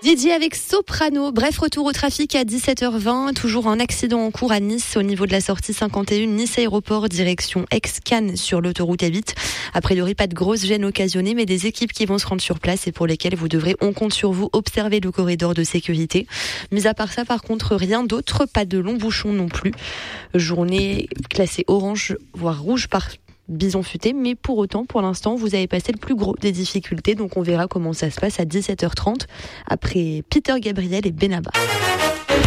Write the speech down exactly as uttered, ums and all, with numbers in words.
Didier avec Soprano. Bref, retour au trafic à dix-sept heures vingt. Toujours un accident en cours à Nice au niveau de la sortie cinquante et un Nice Aéroport direction Aix-Cannes sur l'autoroute A huit. A priori, pas de grosses gênes occasionnées, mais des équipes qui vont se rendre sur place et pour lesquelles vous devrez, on compte sur vous, observer le corridor de sécurité. Mis à part ça, par contre, rien d'autre. Pas de longs bouchons non plus. Journée classée orange, voire rouge par Bison futé, mais pour autant, pour l'instant, vous avez passé le plus gros des difficultés, donc on verra comment ça se passe à dix-sept heures trente après Peter Gabriel et Benabar.